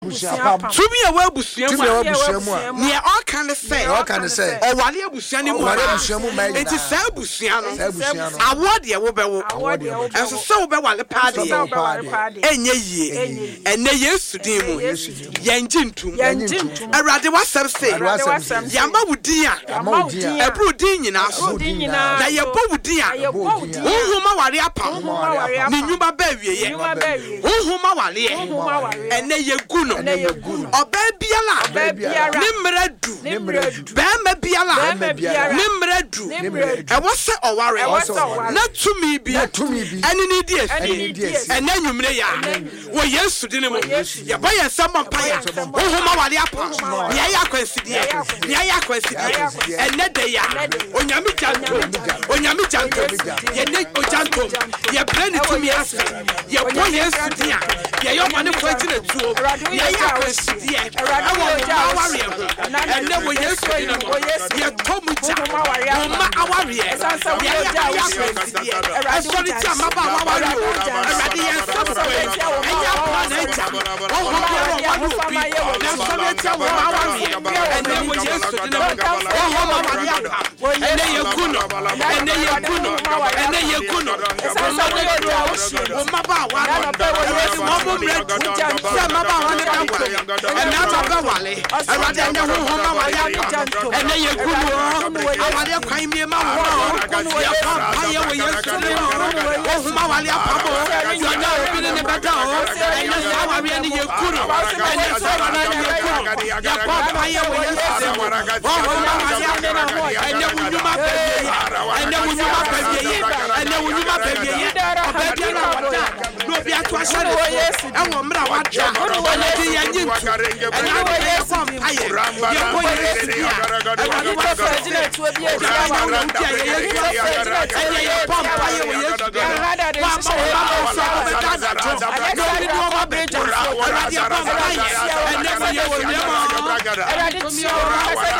Tumi a wabusuamu ne all can say owale abusuani mu enti say abusuano award ye wo bewo enso se wo bewale paade enye yie ene Yesu din mu yenjintum Awurade wasem se yamba wudin a ebru din nyina so na yebo wudin a honhoma ware apam ne nyuma ba wieye honhoma ware ene yegu no oba biala nimredu bema biala nimredu e wose oware na tumi bi ene ni die ene nwumre ya wo Yesu din mu ya ba ya samba paya honhoma ware apam ya ya kwansidie ene de ya onyame janto ye ne ojanto ye brand tumi ase ye bo Yesu dia ye yo mane ko tire tuo ye ya kwansidie awo aware ene wo Yesu dia ye tomuja ma aware ye ya kwansidie asori ti amaba aware Awurade ye sabu enya plan eja o ho bi na sori ti aware ene wo Yesu dia o ho ma ware ene ye kuno o ma ba wa mo mo mre se ma ba wa ne ka ene ma ba wale Awurade ene ho ma wale ene ye kuno awale kwan mi ma wo ya pa ye wo Yesu o ho ma wale apabo yo na obi ne beta o ene sa wa bi ene ye kuno ene sa wa na ye kuno ya pa ye wo Yesu o ho ma wale ene wunyuma baby na wada no bi ato asare e wo mra wada ene di yanyi ene wo Yesu aye ye ko Yesu dia ene wo fajina tuo bi e dia wa ntia ye ye pom aye wo Yesu dia wa ma so ko be dada no bi no wa be jara ene pom aye ene wo ye wo ye ma ene di mi o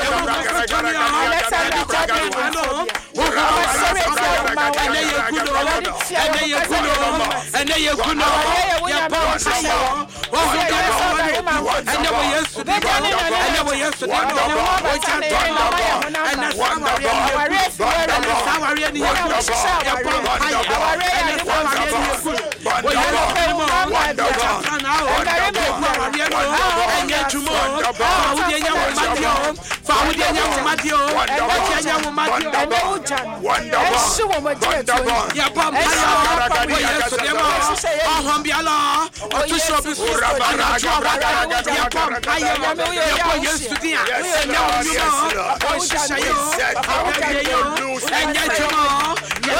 ene ye kuno ya pa ayo wo ene wo Yesu ene wo Yesu o chanto ene sawari ni ye kuno ya pa ayo ene sawari ni ye kuno wo Yesu mo ene jumo awudienya wo madio fa awudienya wo madio enya wo madio ya pa ayo wo Yesu demo ohombiala otusho bisu ya pa ayo ya po Yesu dia enya wo nyuma o shishayo enya jumo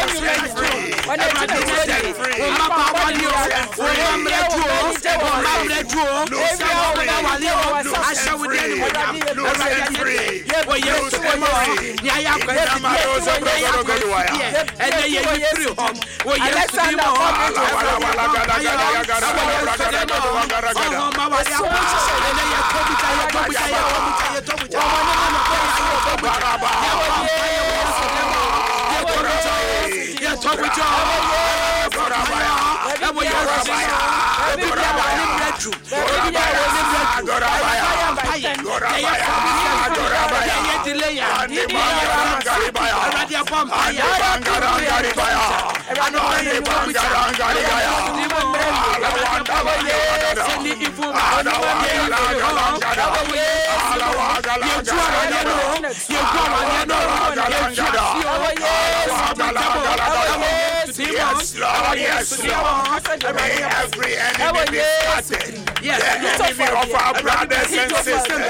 Yes, Lord, yes, Lord. May every enemy be scattered. Yes, the enemy of our brothers and sisters,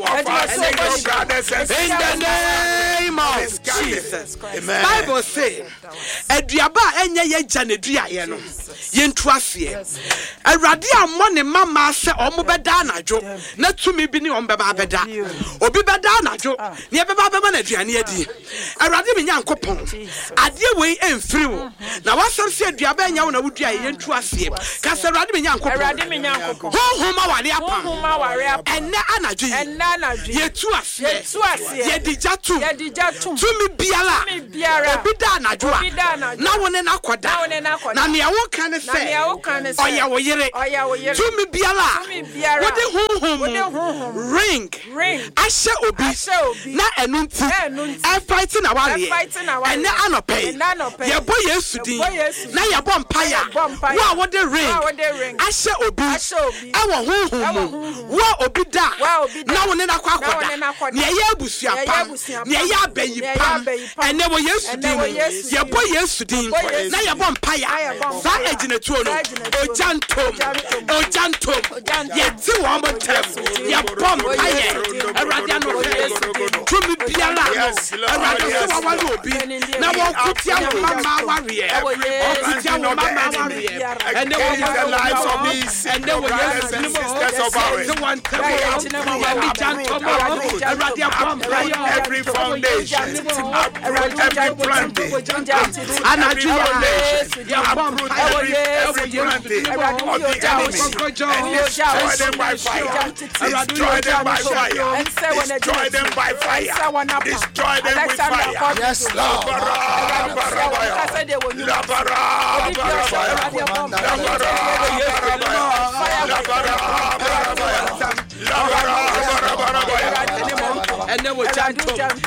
in the name of Jesus. Amen. Bible says, "Eduaba enye ye janedua ye no yentu asie. Awurade ammo ne mama se omo beda anajo na tumi bi ne omo beba beda. Obi beda anajo ne beba beba na aduane adi. Awurade me nyankopon ade we emfiri wo. Na wasem se duaba nya wo na wodua ye ntu ase ka se Awurade me Nyankopɔn honhom aware apa enne anadwe ye tu ase ye digya tum tumi biara obi da anadwo na wo ne nakoda na ne wo kan se oya wo yere tumi biara wode honhom ring ashe obi na enunti e fighting aware enne anope ye boy Yesu din na ye bom paya wo wode ring ashe obi e wo honhom wo obi da na wo ne nakoda ne ye abusua pam ne ye abayi pam enne wo Yesu din ye boy Yesu din na ye bom paya za eginetuo no ojantom ye ti wo mo tem ye bom paya Awurade ano tumi biala Awurade so wa obi na wo kutia wo mama ware kutia wo mama ware enne wo the lives of these enne wo Yesu sisters of ours the one every foundation every planting every planting of the enemy and destroy them by fire destroy them by fire destroy them by fire destroy them with fire yes Lord and then we chant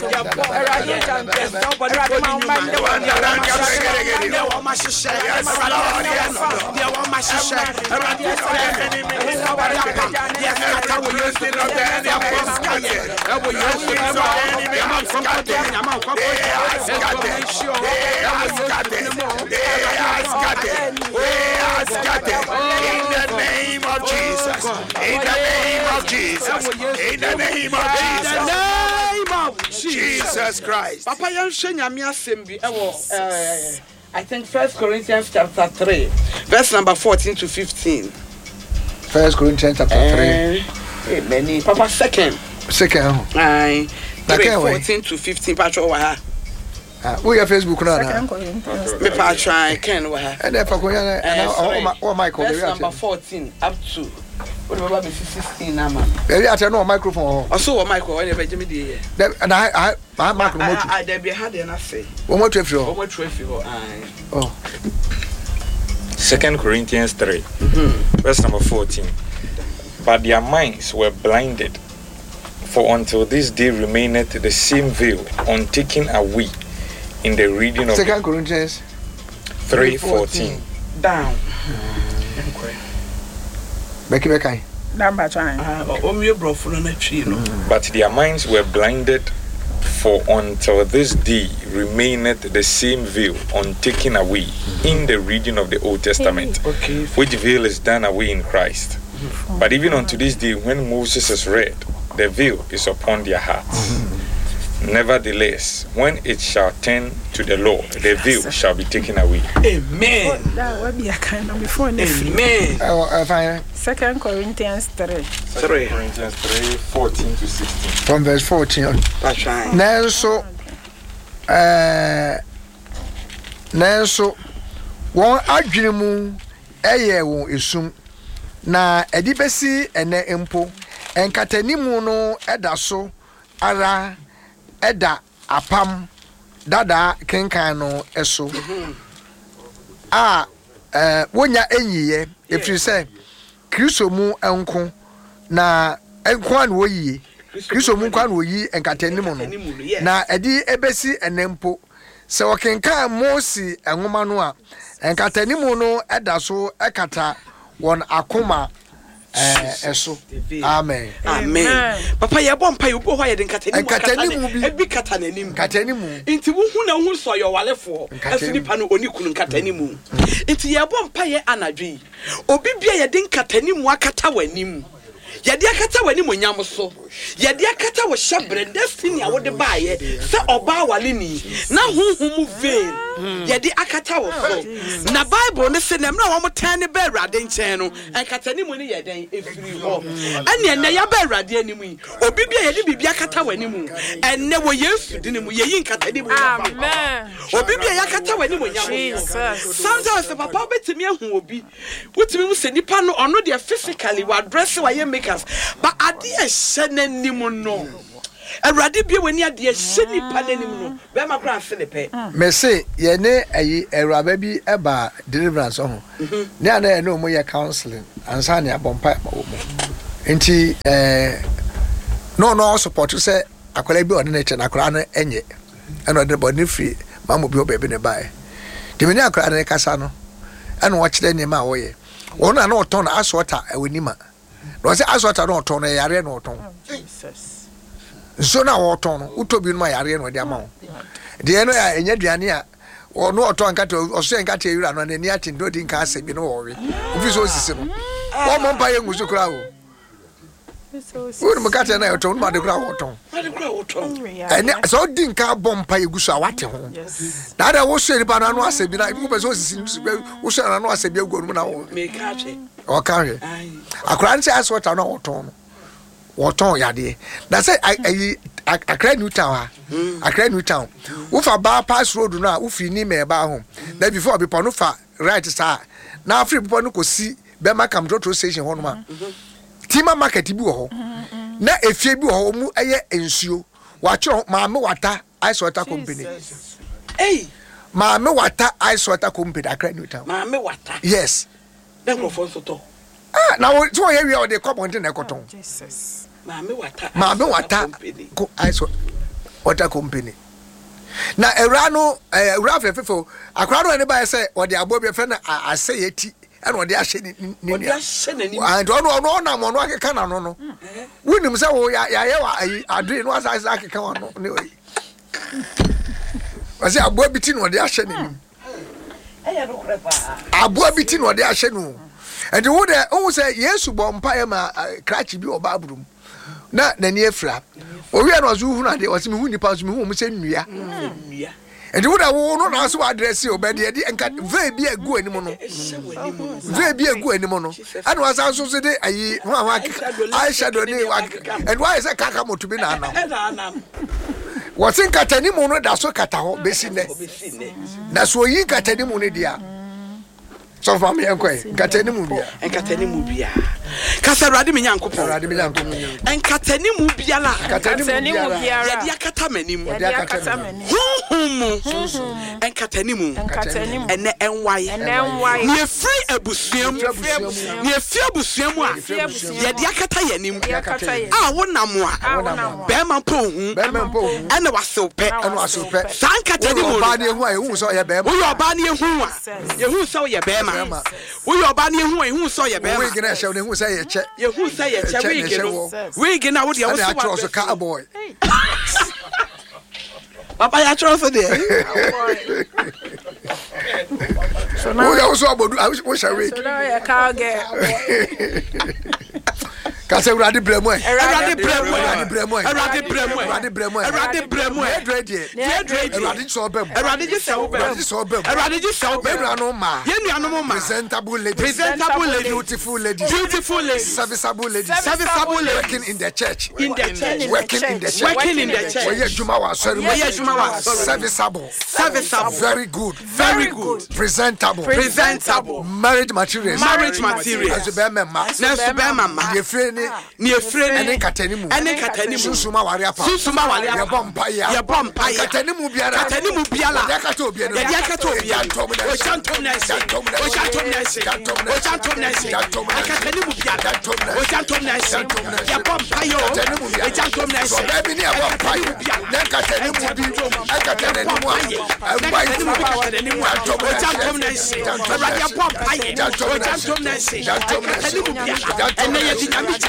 in the name of Jesus, in the name of Jesus, in the name of Jesus Christ. Papa Yanshenya Assembly, I think 1 Corinthians chapter 3, verse number 14 to 15. 1 Corinthians chapter 3. Many. Papa second. 3, 14 to 15. Pacho we have Facebook now. Me patch Ken wa. And if I Michael verse number 14 up to what about 16 now man. Maybe I turn on microphone. Also Michael when you be me dey. And I microphone. I there be hard and I say. One more trip for. Oh. 2 Corinthians 3 verse number 14. But their minds were blinded, for until this day remaineth the same veil untaken away in the reading of 2 Corinthians 3:14. Down. But their minds were blinded, for until this day remaineth the same veil untaken away in the reading of the Old Testament, which veil is done away in Christ. But even unto this day, when Moses is read, the veil is upon their hearts. Nevertheless, when it shall turn to the law, the veil shall be taken away. Amen. That would be a kind of before. Amen. 2 Corinthians 3. 2 Corinthians 3:14 to 16. From verse 14. That's right. Nanso, one adwene eye won esum na edibesi ene empo enkatanimu no edaso ara eda apam dada kenkan no eso wonya enyiye efiri se Kristo mu enko na enko an woyiye Kristo mu kwan woyi enkatanimu no na edi ebesi enempo se wakenkan Mose enwoma no a enkatanimu no edaso ekata won akoma eso. Amen. Papa ye bom pa ye bo ho ye den katanimu ebi katanimu inti wo hu na hu so ye walefo asini pa no oni kunu katanimu inti ye bom pa ye anadwi obi bia ye den katanimu akata wanimu ye de akata wanimu nyam so ye de akata wo hyebre destiny a wo de baaye se oba wale ni na hu mu veil Yedi akata wo so. Na Bible ne se na mra wo motan ne ba Awurade nchen no. Enkata ni mu ne yeden efiri ho. Ene na ya ba Awurade animu yi. Obi bia yedi bibia akata wanimu. Ene wo Yesu dinimu yeyi nkata ni mu. Amen. Obi bia yakata wanimu nya. Jesus. Sometimes the papa betimi ehu obi. Wotimi mu se nipa no ono de physically wa dress wa ye makers. But ade e hye nanimu no. Awurade bia wani ade e hye nipa nanimu no. Be ma kra ase ne pe. Me say ye ne ayi Awuraba bi eba deliverance ho. Ne ana no mo ye counseling ansa ne abompa ma wo mo. Enti no support say akwala bi odene che na akwala no enye. Eno odene body free mamu bi obebi ne bae. De me ne akwala ne kasa no. Eno wo kire ne ma wo ye. Wo na oton asota ewenima. No say asota no oton no yare no oton. Jesus. So na oton no utobi no yare no de ama wo. De eno ya enye duane a no oton nkata oso nkata ewura no ne ati ndo di nka asebi no wo we. Ofi so sisi no. Wo mo mpa ye ngusu kura wo. Wo mo kata na oton ma de kura wo oton. Ene so di nka bompa ye gusu a wate ho. Na da wo so ri pa na no asebi na ibu pe so sisi wo so na no asebi agonu na wo. Me ka che. O ka hwe. Akura nse asota na oton no. Woton yade. Na say Accra New Town. Accra New Town. Ufa bypass road no a ufi ni me ba ho. Na before be ponu fa right sir. Na free people no ko si be makam trotro station ho no ma. Tima market bi wo ho. Na efie bi wo ho mu eye ensuo. Wa kire maame wata ice water company. Hey, maame wata ice water company Accra New Town. maame wata. Yes. Na microphone so to. Na wo so here we dey come on na ekoton. Jesus. Maame wata ko ice water company. Na ewra no ewra fefefo akra no ne ba say o de abo be fe na asey eti e no de ahye ni and ono na mo no akeka na no wunim say wo ya ye wa ado no asa akeka wa no ne oyi wase abo biti no de ahye ni eya no kure pa abo biti no de ahye no and wo de wo say Yesu bo mpa ye ma krachi bi oba abrum na nani efra owi na ozu hu na de o simi hu nipa so mi hu mo se nnua and wo da wo no na so address o be de enka ve bi egu anim no ve bi egu anim no and was also say de ayi hu I shadow ni and why is that kaka moto bi na anam what think katani mo no da so kata ho besi ne na so yi katani mo ne dia so for me enko katani mo bia kasa Awurade me nyankopon enkatani mu bia la Katani mu bia ya dia kata manim enkatani mu ene enwaye ne free abusuam ne free abusuam a ya dia kata yanim a wonam a be ma po hu ene wasewpe san katani mu ba ne hu a hu so ye be ma wo yo ba ne hu a ye hu so ye be ma wo yo ba ne hu a hu so ye be ma we gina she ne hu say ye che ye hu say ye che we gina wo de wo so wa cowboy papa ya tro so de So now we also abodu wo shall we so now you can't get Kase Awurade bremu Awurade bremu Awurade bremu Awurade so bem Awurade ji se wo bem no ma ye nuanom ma presentable lady beautiful lady serviceable lady working in the church working in the church we juma wa sorry serviceable very good presentable marriage materials as be mama ye free ni efre ene katanimu susuma ware apa ye bompa ya katanimu biara ya kata obi ene ya kata obi o chantom na se katanimu biara o chantom na se ya bompa yo o chantom na se baby ni ya bompa yo na katanimu bi katanimu o chantom na se ya bompa yo o chantom na se katanimu biara ene ya dinamite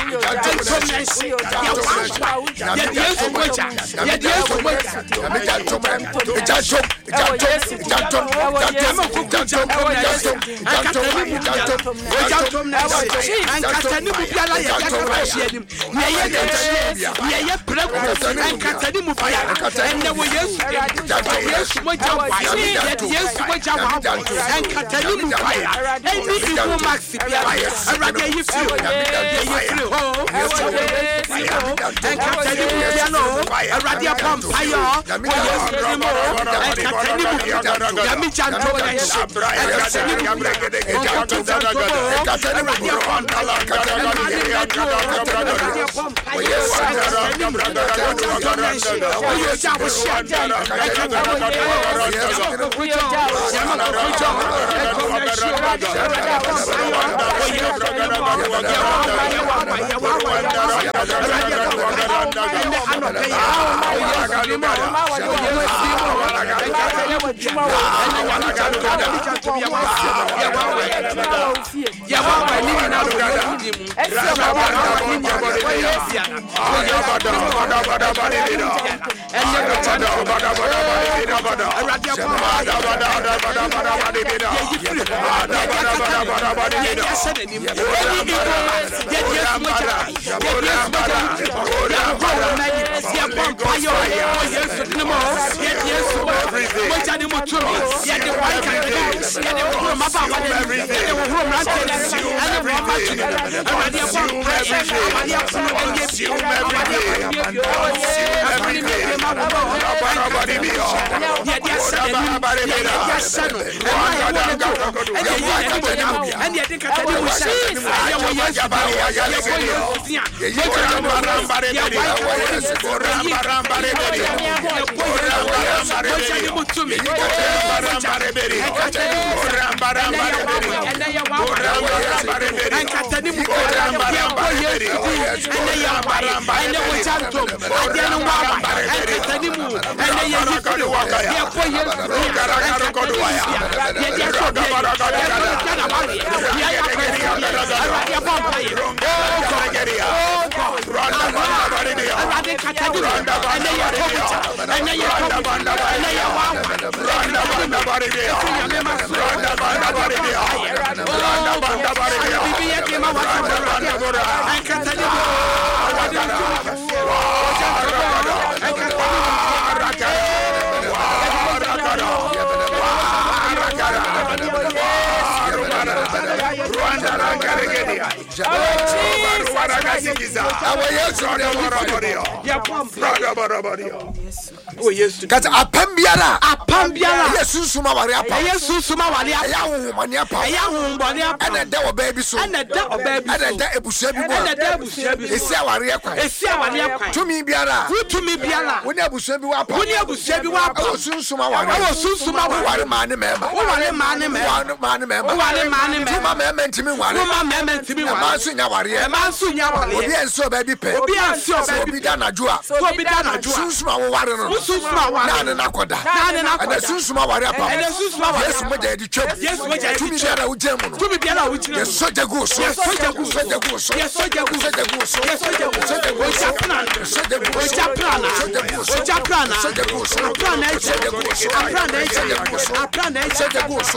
Because a pambiara, yes, Suma Waria, yes, Suma Waria, and a devil baby so, and a devil baby, and a devil baby, and a devil baby, a Sawaria, to me, Biara, to me, Biara, when I was Sebi Wapa, when I was Sebi Wapa, soon Suma Waria, soon Suma Waria, man, member, one man, my man, to me, one man, to me, one Sunya Waria, Mansunya Waria, and so baby, be a so baby, Danajua, so be Danajua, Suma Waria. And the Susma Warapa, and the Susma, yes, what they did, yes, what I do, to be Biala, which is such a goose, yes, such a goose, such a goose, yes, such a goose, such a goose, yes, such a goose, such a goose, such a goose, such a goose, such a goose, such a goose, such a goose, such a goose, such a goose, such a goose,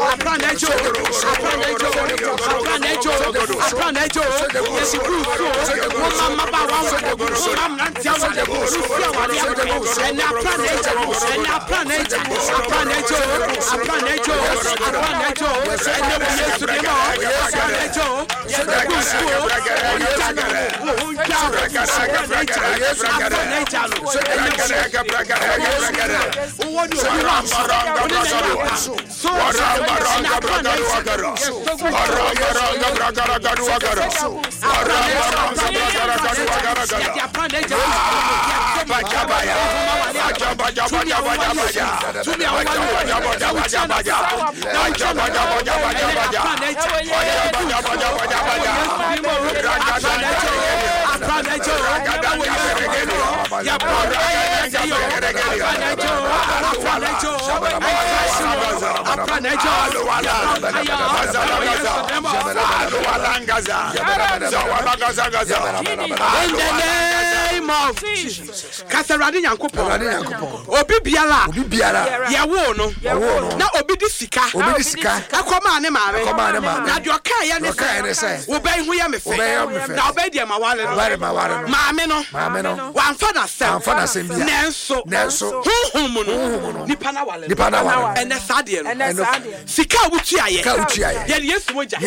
name of Jesus. Kasarade Nyankopon. Obi biara ye wo no. Na obi di sika. Akoma ne maame. Na de oka ye ne say. Wo ben hu ye me fe. Na obi de ma wale no. Maame no. Wan fa na sem. Nenso. Honhom no. Nipa na wale. Ene sade no. Sika wutua ye. Ye Yesu moja.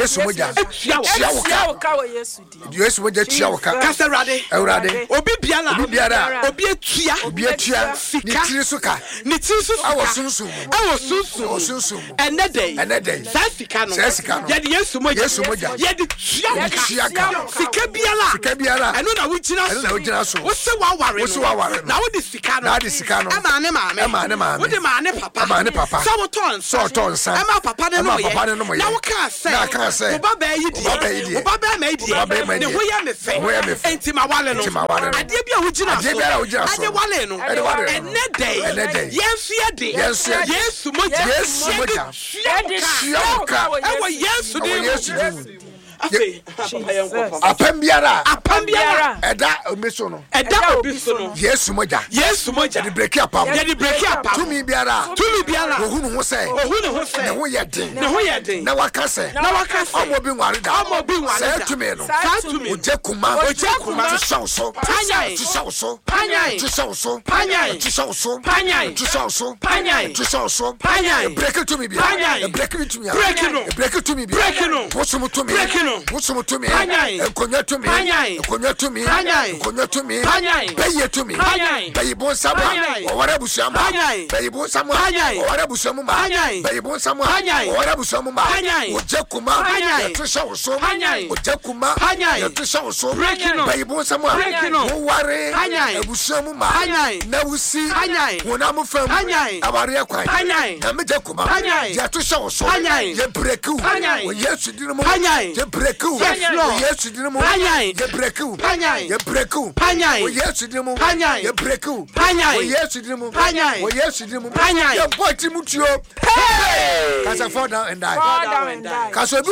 Yesu moja tia woka. Kasarade. Obi biara. Obi etua. Sika. Ni tirisu awo sunsun. Ene day. Sasika no. Ye de Yesu moja. Ye de tia. Sika biara. Eno na wugina so. Wo se wa ware. Na wo de sika no. Ama ne maame. Wo de maane papa. So ton san. Ama papa ne no ye. Na wo ka say. Wo ba ba yi die. Wo ba ba ma die. Ne ho ya me fe. Enti ma wale no. Ade bia wugina so. Ade wale no. Ene day. Yesu moja. Ewo Yesu di. Apambiara. Eda obiso no. Yesu moja. De break up. Tumi biara. Ohunu ho say. Ne ho ye den. Na wakase. Omo bi nware da. Say tumi no. Oje kuma. Tishawo. Break it to me biara. Break it to me biara. Posumu to me. Wusumu to me, Konya to me, pay to me, pay bon sama, or whatever sama, pay bon sama, or whatever sama, pay bon sama, or whatever sama, Jakuma, Trisha so, Jakuma, Trisha so, pay bon sama, no worry, Busama, now see, when I'm from Avaria Quai, Namajakuma, Yatusha so, Yabreku, yes, you didn't breku. Yes, you didn't move. You breku. Yes, you didn't move. You breku. Yes, you didn't move. Yes, you didn't move. You bought him to you. Hey! Cause I fall down and die. Cause Obi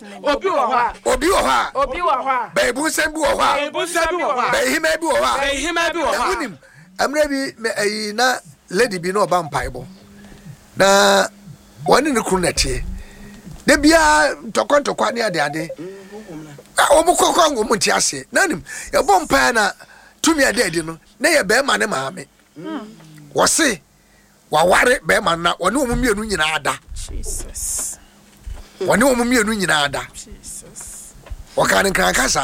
Oha. Baby, Sembu Oha. Baby, him. I'm ready. Na lady be no vampire. Na one in the crunette. De bia tokwa ne ade omukokwa ngomu ntiase nanim ye bompa na tumi ade no na ye be ma ne maame wo se waware be ma na woni omumienu nyina ada Jesus woni omumienu nyina ada Jesus wakane krakasa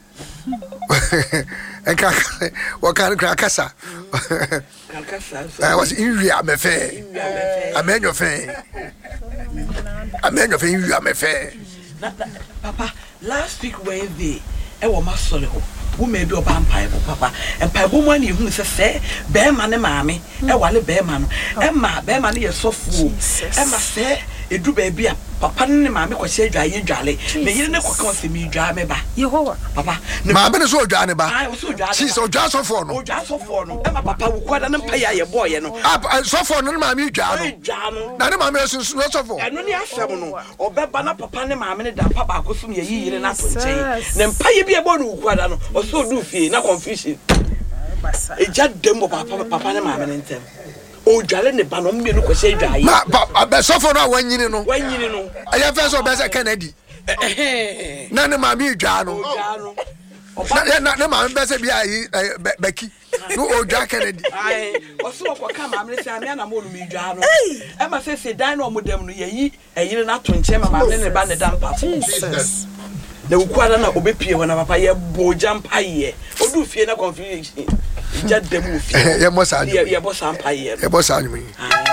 wakane krakasa I was in real me fair. Amen your fair. Amen your fair, you are my fair. Papa, last week Wednesday, I was my solo. Who may be a vampire, Papa, and Pabuman, who say, Bear man and mammy, and Wally Bearman, Emma, Bearman is so full. Emma say, it do baby, Papa and mammy was say, dry, jolly. May you never come to me, dry me back. You hold, Papa. Mamma is so dry, I was so dry. She's so just so for no, Emma, Papa, will quite an empire, your boy, and so for no, mammy, John. None of my message, not so for. And only I shall know, or Bebana, Papa and mammy, that Papa goes from your year and apple chain. Then pay be a bone or so do fee, not confusion. A jet demo, Papa and mammy and them. Oh, Jalen, the Banom, you know, say, I suffer now when you know. I have first of Bessa Kennedy. None of my me, Jano. Not the man, Bessa Becky. No, old Jack Kennedy. I was so come, I'm listening, and I'm going to me, Jano. Emma says, Dino with them, ye, and you're not to enchant my man and the damp. Jesus. The Uquadana Obepi when I'm a boy jump high, or do fear no confusion. Just the movie. Your boss, I'm high. Your boss, I'm me.